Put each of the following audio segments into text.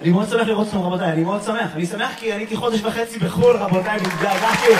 אני מאוד שמח לראות אתכם רבותיי, אני מאוד שמח. אני שמח כי אני הייתי חודש וחצי בחול רבותיי, והתגעגעתי.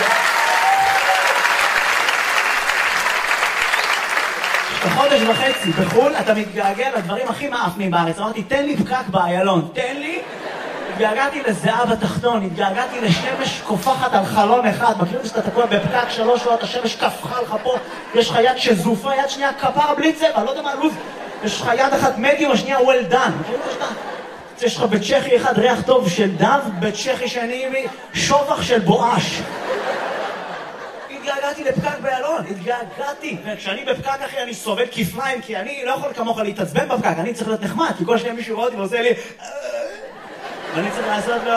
בחודש וחצי בחול אתה מתגעגע לדברים הכי מאפנים בארץ. אמרתי תן לי פקק באיילון, תן לי. התגעגעתי לזהב התחתון, התגעגעתי לשמש קופחת על חלון אחד. מכירים שאתה תקוע בפקק 3 שעות, השמש קפחה לך פה, יש לך יד שזופה, יד שנייה כפר בלי צבע, לא יודע מה לוז, יש לך יד אחת מדיום, השנייה well done. מכירים שאתה יש לך בצ'כי אחד ריח טוב של דב, בצ'כי שאני שופח של בואש. התגעגעתי לפקק באלון, התגעגעתי. וכשאני בפקק אחי אני סובל כפליים, כי אני לא יכול כמוך להתעצבן בפקק, אני צריך להיות נחמד, כי כל שניה מישהו רואה אותי ועושה לי ואני צריך לעשות לו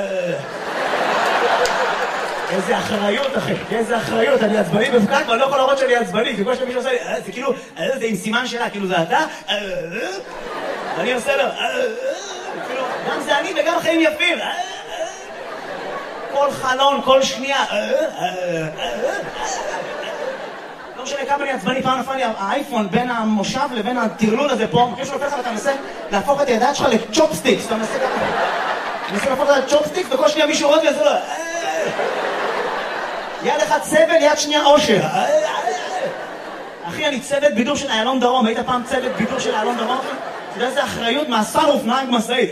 איזה אחריות אחי, איזה אחריות, אני עצבני בפקק ואני לא יכול להראות שאני עצבני, כי כל שניה מישהו עושה לי זה כאילו, זה עם סימן שלה, כאילו זה אתה ואני עושה לו גם זה אני וגם חיים יפים. כל חלון, כל שנייה. לא משנה כמה אני עצבני, פעם נפל לי האייפון בין המושב לבין הטרלול הזה פה. מכיר שלא לך ואתה מנסה להפוך את הידיים שלך לצ'ופסטיקס. אתה מנסה להפוך את הצ'ופסטיקס וכל שנייה מישהו רואה וזה לא. יד אחד סבל, יד שנייה אושר. אחי, אני צוות בידור של איילון דרום. היית פעם צוות בידור של איילון דרום? אתה יודע איזה אחריות מהספרוף נהג משאית.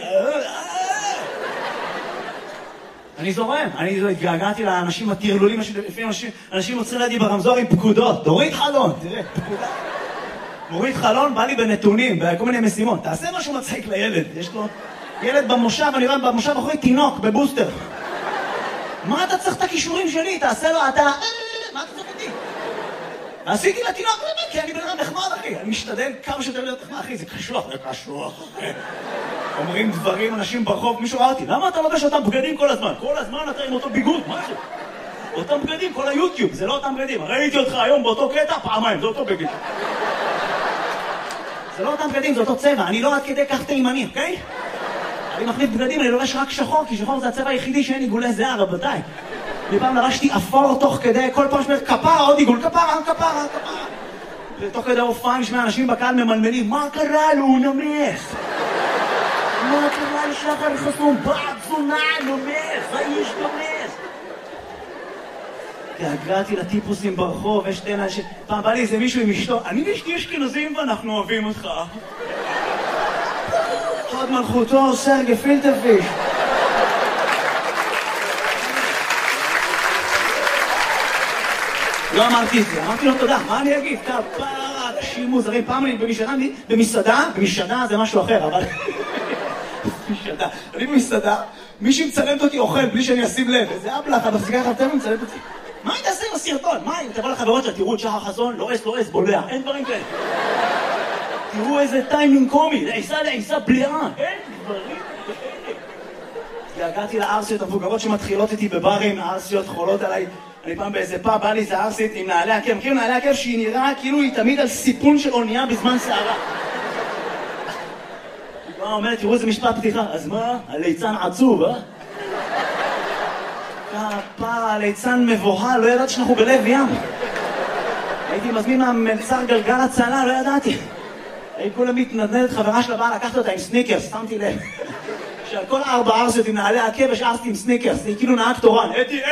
אני זורם, אני התגעגעתי לאנשים הטרלולים, אנשים עוצרים לידי ברמזור עם פקודות. תוריד חלון, תראה, פקודה. תוריד חלון, בא לי בנתונים, בכל מיני משימות. תעשה משהו מצחיק לילד, יש לו ילד במושב, אני רואה במושב אחרי תינוק, בבוסטר. מה אתה צריך את הכישורים שלי? תעשה לו, אתה... מה אתה צריך אותי? עשיתי לתינוק, כי אני בן אדם נחמד אחי, אני משתדל כמה שיותר להיות נחמד אחי, זה קשוח, זה קשוח אחי. אומרים דברים, אנשים ברחוב, מישהו ראה אותי, למה אתה לובש אותם בגדים כל הזמן? כל הזמן אתה עם אותו ביגוד, מה זה? אותם בגדים, כל היוטיוב, זה לא אותם בגדים. ראיתי אותך היום באותו קטע, פעמיים, זה אותו בגד. זה לא אותם בגדים, זה אותו צבע, אני לא עד כדי כך תימני, אוקיי? אני מחליף בגדים, אני לובש רק שחור, כי שחור זה הצבע היחידי שאין עיגולי זהה, רבותיי. פעם לרשתי אפור תוך כדי, כל פעם שמרת כפרה, עוד עיגול, כפרה. ותוך כדי הופעה נשמע אנשים בקהל ממלמלים, מה קרה לו, הוא נמס? מה קרה לשחר חסום? בעד זונה, נמס, האיש נמס. התגעגעתי לטיפוסים ברחוב, יש שתי אנשים, פעם בא לי איזה מישהו עם אשתו, אני ואשתי אשכנזים ואנחנו אוהבים אותך. חוד מלכותו, סרגי פילטרפיש. לא אמרתי את זה, אמרתי לו תודה, מה אני אגיד? כפרה, אנשים מוזרים, פעם אני במסעדה זה משהו אחר, אבל... אני במסעדה, מישהי מצלמת אותי אוכל בלי שאני אשים לב, איזה אבלח, המפסיקה חפתם ומצלמת אותי. מה היא תעשה עם הסרטון? מה אם תבוא לחברות שלה, תראו את שחר חסון, לא אס, בולע, אין דברים כאלה. תראו איזה טיימינג קומי, לעיסה בליעה, אין דברים כאלה. הגעתי לארסיות המבוגרות שמתחילות איתי בברים, הארסיות חולות עליי. אני פעם באיזה פאב, בא לי איזה ארסית עם נעלי עקב, מכירים נעלי עקב שהיא נראה כאילו היא תמיד על סיפון של אונייה בזמן שערה. היא באה אומרת, תראו איזה משפט פתיחה, אז מה? הליצן עצוב, אה? כפרה, הליצן מבוהל, לא ידעתי שאנחנו בלב ים. הייתי מזמין מהמלצר גלגל הצלה, לא ידעתי. הייתי כולה מתנדנדת, חברה שלה באה לקחת אותה עם סניקרס, שמתי לב. שעל כל 4 ארסיות עם נעלי עקב יש ארסית עם סניקרס, היא כאילו נהג תורן. אתי.